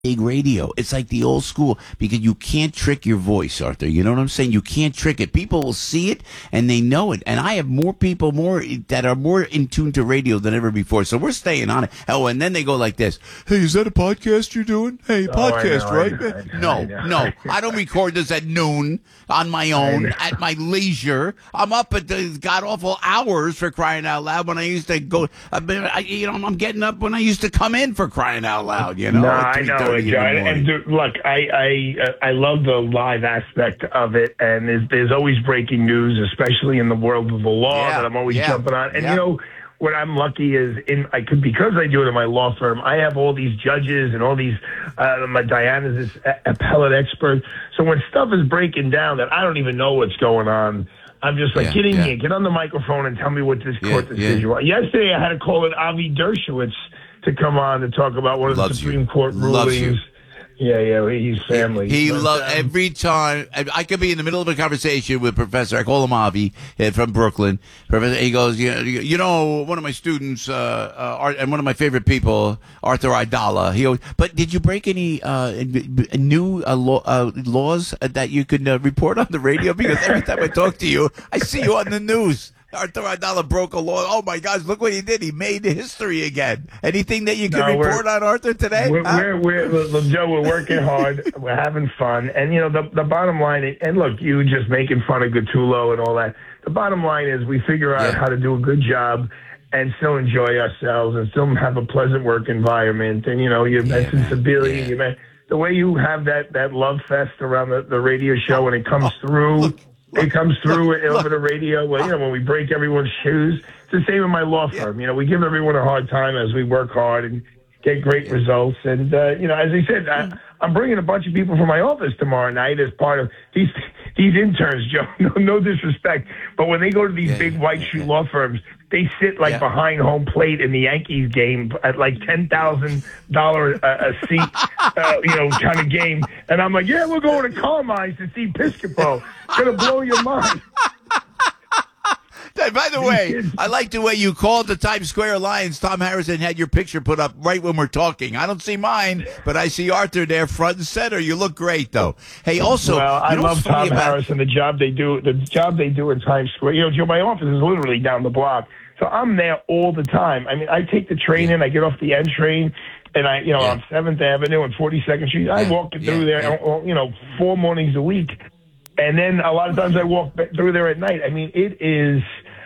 big radio. It's like the old school because you can't trick your voice, Arthur. You know what I'm saying? You can't trick it. People will see it and they know it. And I have more people that are more in tune to radio than ever before. So we're staying on it. Oh, and then they go like this. Hey, is that a podcast you're doing? Hey, podcast, right? No. I don't record this at noon on my own at my leisure. I'm up at the god awful hours for crying out loud when I used to go. I'm getting up when I used to come in for crying out loud. You know? No, I know. And look, I love the live aspect of it, and there's always breaking news, especially in the world of the law that I'm always jumping on. And you know what I'm lucky is because I do it in my law firm. I have all these judges and all these. My Diana's this appellate expert. So when stuff is breaking down that I don't even know what's going on, I'm just like, get in here, get on the microphone, and tell me what this court decision was. Yesterday, I had to call in Avi Dershowitz to come on to talk about one of the Supreme Court rulings. Yeah, he's family. He loves every time. I could be in the middle of a conversation with Professor. I call him Avi from Brooklyn. Professor, he goes, you know, one of my students, and one of my favorite people, Arthur Aidala. He goes, but did you break any new laws that you could report on the radio? Because every time I talk to you, I see you on the news. Arthur Aidala broke a law. Oh, my gosh, look what he did. He made history again. Anything that you can report on, Arthur, today? Joe, we're working hard. We're having fun. And, you know, the bottom line, and look, you just making fun of Gattulo and all that. The bottom line is we figure out how to do a good job and still enjoy ourselves and still have a pleasant work environment. And, you know, you mentioned Sibylle. The way you have that love fest around the radio show when it comes through. It comes through over the radio. Well, you know, when we break everyone's shoes, it's the same in my law firm. You know, we give everyone a hard time as we work hard and get great results. And, you know, as I said, I'm bringing a bunch of people from my office tomorrow night as part of these interns, Joe. No disrespect. But when they go to these big white shoe law firms, they sit behind home plate in the Yankees game at like $10,000 a seat, kind of game. And I'm like, we're going to Carmine's to see Piscopo. It's going to blow your mind. By the way, I like the way you called the Times Square Lions. Tom Harrison had your picture put up right when we're talking. I don't see mine, but I see Arthur there front and center. You look great, though. Hey, also, I love Tom Harrison, the job they do in Times Square. You know, Joe, my office is literally down the block, so I'm there all the time. I mean, I take the train in, I get off the N train, and on 7th Avenue and 42nd Street, I walk through there, 4 mornings a week. And then a lot of times I walk through there at night. I mean, it is,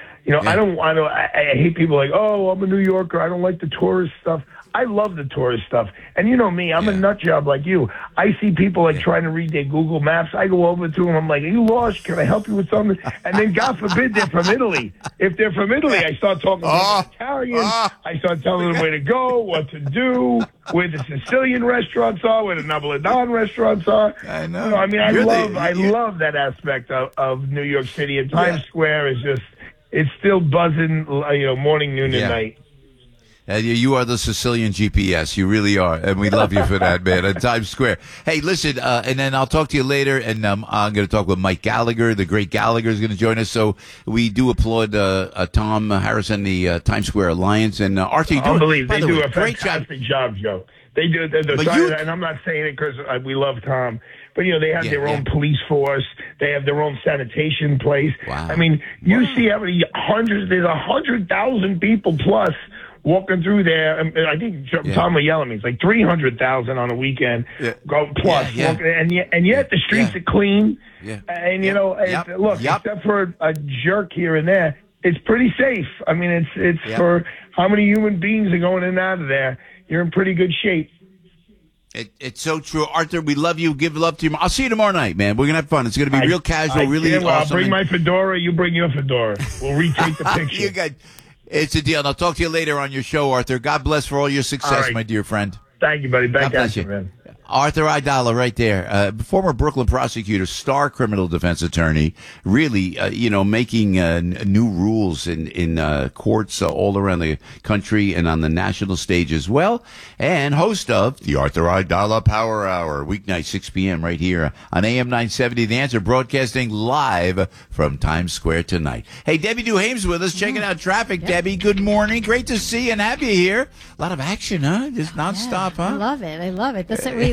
I hate people like, oh, I'm a New Yorker. I don't like the tourist stuff. I love the tourist stuff. And you know me, I'm a nut job like you. I see people trying to read their Google Maps. I go over to them. I'm like, are you lost? Can I help you with something? And then God forbid they're from Italy. If they're from Italy, I start talking to Italian. I start telling them where to go, what to do, where the Sicilian restaurants are, where the Napolitan restaurants are. I know. I love that aspect of New York City. And Times Square is just, it's still buzzing, morning, noon, and night. You are the Sicilian GPS. You really are. And we love you for that, man, at Times Square. Hey, listen, and then I'll talk to you later, and I'm going to talk with Mike Gallagher. The great Gallagher is going to join us. So we do applaud Tom Harrison, the Times Square Alliance. And Arthur, you they do a fantastic job, Joe. They do. And I'm not saying it because we love Tom. But, they have their own police force. They have their own sanitation place. Wow. I mean, you see how many there's 100,000 people plus walking through there. I think Tom will yell at me. It's like 300,000 on a weekend go plus. And yet the streets are clean. Yeah. And, except for a jerk here and there, it's pretty safe. I mean, it's for how many human beings are going in and out of there. You're in pretty good shape. It's so true. Arthur, we love you. Give love to you. I'll see you tomorrow night, man. We're going to have fun. It's going to be real casual, really awesome. I'll bring my fedora. You bring your fedora. We'll retake the picture. It's a deal. And I'll talk to you later on your show, Arthur. God bless for all your success, my dear friend. Thank you, buddy. Back at you, man. Arthur Aidala, right there, former Brooklyn prosecutor, star criminal defense attorney, really, making new rules in courts all around the country and on the national stage as well, and host of the Arthur Aidala Power Hour, weeknight 6 p.m. right here on AM 970. The Answer, broadcasting live from Times Square tonight. Hey, Debbie Duhame's with us, checking out traffic. Yep. Debbie, good morning. Great to see you and have you here. A lot of action, huh? Just nonstop, huh? I love it.